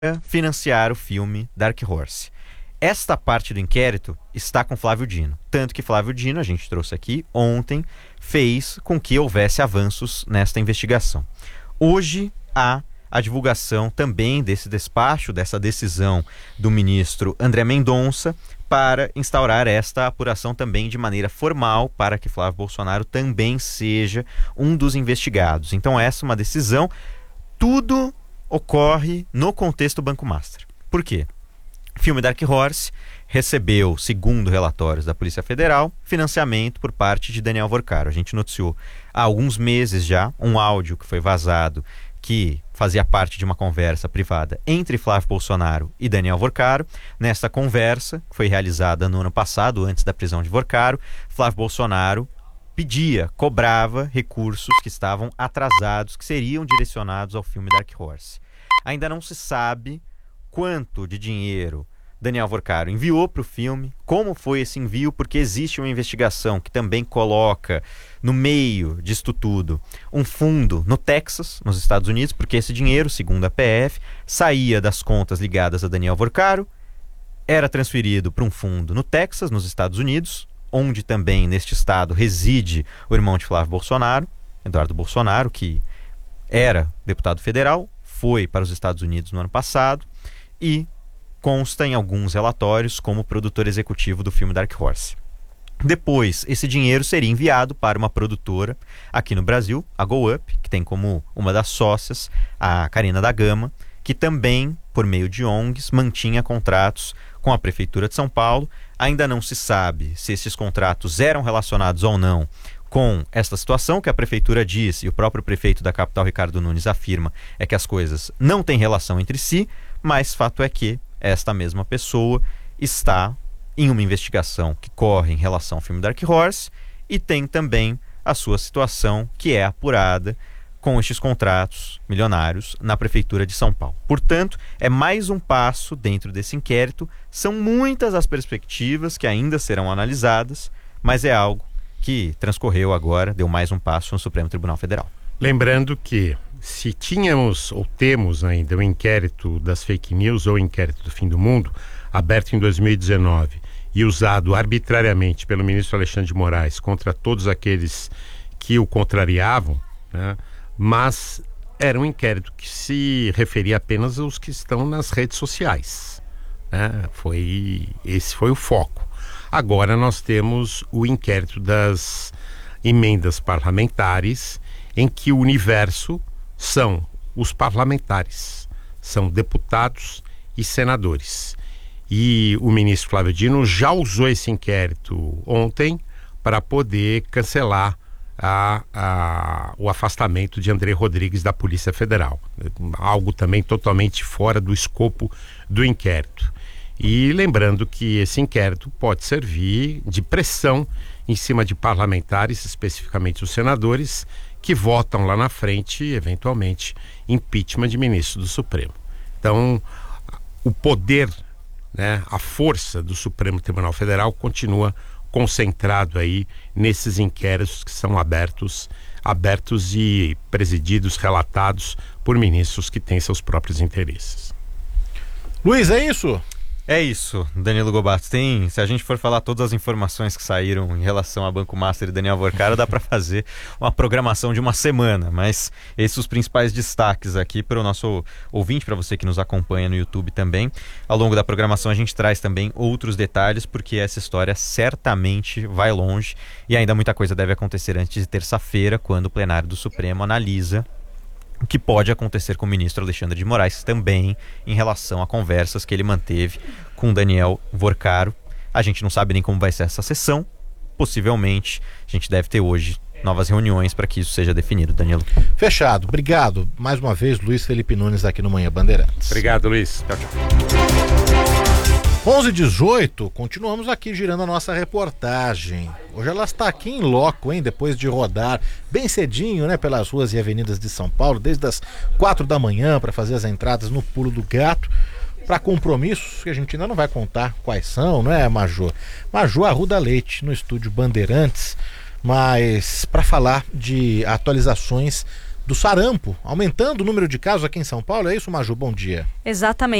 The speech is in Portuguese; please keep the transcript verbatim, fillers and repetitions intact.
financiar o filme Dark Horse. Esta parte do inquérito está com Flávio Dino. Tanto que Flávio Dino, a gente trouxe aqui ontem, fez com que houvesse avanços nesta investigação. Hoje há a divulgação também desse despacho, dessa decisão do ministro André Mendonça, para instaurar esta apuração também de maneira formal, para que Flávio Bolsonaro também seja um dos investigados. Então essa é uma decisão. Tudo ocorre no contexto Banco Master. Por quê? O filme Dark Horse recebeu, segundo relatórios da Polícia Federal, financiamento por parte de Daniel Vorcaro. A gente noticiou há alguns meses já um áudio que foi vazado que fazia parte de uma conversa privada entre Flávio Bolsonaro e Daniel Vorcaro. Nesta conversa, que foi realizada no ano passado, antes da prisão de Vorcaro, Flávio Bolsonaro pedia, cobrava recursos que estavam atrasados, que seriam direcionados ao filme Dark Horse. Ainda não se sabe quanto de dinheiro Daniel Vorcaro enviou para o filme, como foi esse envio, porque existe uma investigação que também coloca no meio disto tudo um fundo no Texas, nos Estados Unidos, porque esse dinheiro, segundo a P F, saía das contas ligadas a Daniel Vorcaro, era transferido para um fundo no Texas, nos Estados Unidos, onde também neste estado reside o irmão de Flávio Bolsonaro, Eduardo Bolsonaro, que era deputado federal, foi para os Estados Unidos no ano passado e consta em alguns relatórios como produtor executivo do filme Dark Horse. Depois, esse dinheiro seria enviado para uma produtora aqui no Brasil, a Go Up, que tem como uma das sócias a Karina da Gama, que também, por meio de O N Gs, mantinha contratos com a Prefeitura de São Paulo. Ainda não se sabe se esses contratos eram relacionados ou não com esta situação, que a Prefeitura diz, e o próprio prefeito da capital, Ricardo Nunes, afirma, é que as coisas não têm relação entre si, mas fato é que esta mesma pessoa está em uma investigação que corre em relação ao filme Dark Horse e tem também a sua situação que é apurada com estes contratos milionários na Prefeitura de São Paulo. Portanto, é mais um passo dentro desse inquérito. São muitas as perspectivas que ainda serão analisadas, mas é algo que transcorreu agora, deu mais um passo no Supremo Tribunal Federal. Lembrando que se tínhamos ou temos ainda o inquérito das fake news ou o inquérito do fim do mundo, aberto em dois mil e dezenove e usado arbitrariamente pelo ministro Alexandre de Moraes contra todos aqueles que o contrariavam, né? Mas era um inquérito que se referia apenas aos que estão nas redes sociais, né? Foi, esse foi o foco. Agora nós temos o inquérito das emendas parlamentares, em que o universo são os parlamentares, são deputados e senadores. E o ministro Flávio Dino já usou esse inquérito ontem para poder cancelar a, a, o afastamento de André Rodrigues da Polícia Federal. Algo também totalmente fora do escopo do inquérito. E lembrando que esse inquérito pode servir de pressão em cima de parlamentares, especificamente os senadores, que votam lá na frente, eventualmente, impeachment de ministro do Supremo. Então, o poder, né, a força do Supremo Tribunal Federal continua concentrado aí nesses inquéritos que são abertos, abertos e presididos, relatados por ministros que têm seus próprios interesses. Luiz, é isso? É isso, Danilo Gobato. Tem, se a gente for falar todas as informações que saíram em relação a Banco Master e Daniel Vorcaro, dá para fazer uma programação de uma semana, mas esses são os principais destaques aqui para o nosso ouvinte, para você que nos acompanha no YouTube também. Ao longo da programação a gente traz também outros detalhes, porque essa história certamente vai longe e ainda muita coisa deve acontecer antes de terça-feira, quando o plenário do Supremo analisa o que pode acontecer com o ministro Alexandre de Moraes também em relação a conversas que ele manteve com Daniel Vorcaro. A gente não sabe nem como vai ser essa sessão. Possivelmente a gente deve ter hoje novas reuniões para que isso seja definido, Danilo. Fechado. Obrigado. Mais uma vez, Luiz Felipe Nunes aqui no Manhã Bandeirantes. Obrigado, Luiz. Tchau, tchau. onze e dezoito, continuamos aqui girando a nossa reportagem. Hoje ela está aqui em loco, hein? Depois de rodar bem cedinho, né? Pelas ruas e avenidas de São Paulo, desde as quatro da manhã para fazer as entradas no Pulo do Gato, para compromissos que a gente ainda não vai contar quais são, não é, Major? Major Arruda Leite, no estúdio Bandeirantes, mas para falar de atualizações do sarampo, aumentando o número de casos aqui em São Paulo. É isso, Maju? Bom dia. Exatamente.